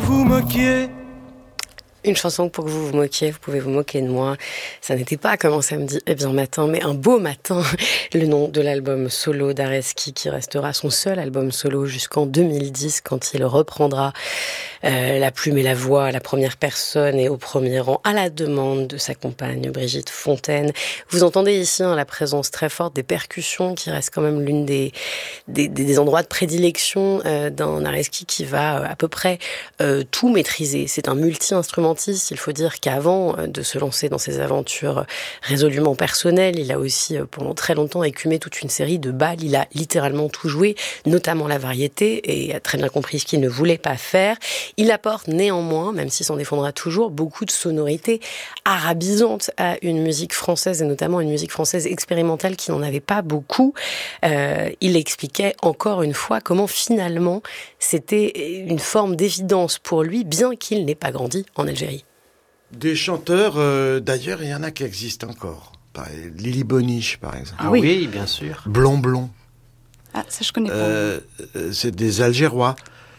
vous moquiez. Une chanson pour que vous vous moquiez, vous pouvez vous moquer de moi. Ça n'était pas comme un samedi et bien matin, mais un beau matin. Le nom de l'album solo d'Areski qui restera son seul album solo jusqu'en 2010 quand il reprendra la plume et la voix à la première personne et au premier rang à la demande de sa compagne Brigitte Fontaine. Vous entendez ici la présence très forte des percussions qui reste quand même l'une des endroits de prédilection d'un Areski qui va à peu près tout maîtriser. C'est un multi-instrumentiste. Il faut dire qu'avant de se lancer dans ses aventures résolument personnelles, il a aussi pendant très longtemps écumé toute une série de bals. Il a littéralement tout joué, notamment la variété, et a très bien compris ce qu'il ne voulait pas faire. Il apporte néanmoins, même s'il s'en défendra toujours, beaucoup de sonorités arabisantes à une musique française, et notamment une musique française expérimentale qui n'en avait pas beaucoup. Il expliquait encore une fois comment finalement c'était une forme d'évidence pour lui, bien qu'il n'ait pas grandi en Algérie. Des chanteurs, d'ailleurs, il y en a qui existent encore. Lily Boniche, par exemple. Ah oui, bien sûr. Blond Blond. Ah, ça je connais pas. C'est des Algérois.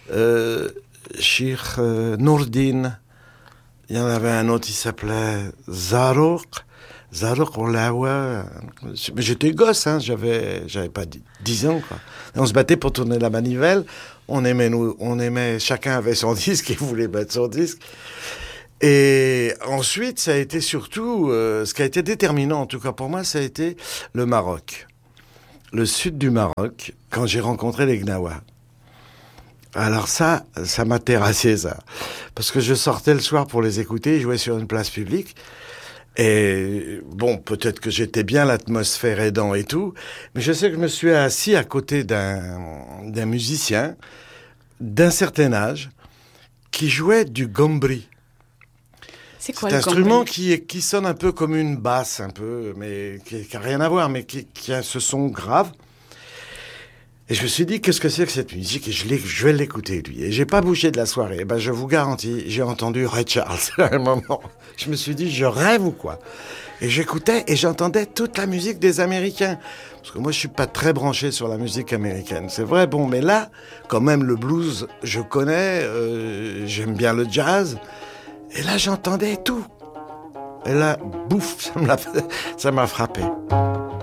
Cheikh Nourdine. Il y en avait un autre, il s'appelait Zarouk. Zarouk Olawa. J'étais gosse, hein, j'avais pas 10 ans, quoi. Et on se battait pour tourner la manivelle. On aimait, chacun avait son disque, il voulait mettre son disque. Et ensuite, ça a été surtout, ce qui a été déterminant, en tout cas pour moi, ça a été le Maroc. Le sud du Maroc, quand j'ai rencontré les Gnawa. Alors ça m'a terrassé, ça. Parce que je sortais le soir pour les écouter, ils jouaient sur une place publique. Et bon, peut-être que j'étais bien, l'atmosphère aidant et tout, mais je sais que je me suis assis à côté d'un musicien d'un certain âge qui jouait du gombri. C'est quoi C'est un le instrument gombri qui sonne un peu comme une basse, un peu, mais qui a rien à voir, mais qui a ce son grave. Et je me suis dit, qu'est-ce que c'est que cette musique? Et je vais l'écouter, lui. Et j'ai pas bougé de la soirée. Et ben, je vous garantis, j'ai entendu Ray Charles à un moment. Je me suis dit, je rêve ou quoi? Et j'écoutais et j'entendais toute la musique des Américains. Parce que moi, je suis pas très branché sur la musique américaine. C'est vrai, bon, mais là, quand même, le blues, je connais, j'aime bien le jazz. Et là, j'entendais tout. Et là, bouf, ça m'a frappé.